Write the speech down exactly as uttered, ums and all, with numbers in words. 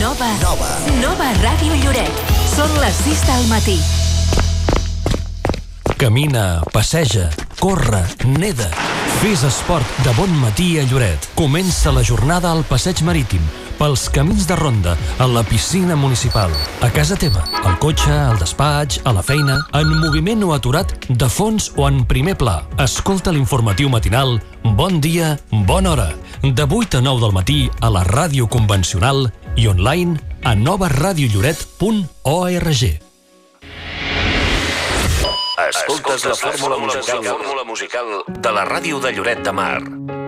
Nova. Nova. Nova Ràdio Lloret. Són les sis del matí. Camina, passeja, corre, neda. Fes esport de bon matí a Lloret. Comença la jornada al passeig marítim, pels camins de ronda, a la piscina municipal, a casa teva, al cotxe, al despatx, a la feina, en moviment o aturat, de fons o en primer pla. Escolta l'informatiu matinal Bon dia, bona hora, de vuit a nou del matí a la ràdio convencional i online a nova radio lloret punt org. Escoltes la fórmula musical de la ràdio de Lloret de Mar.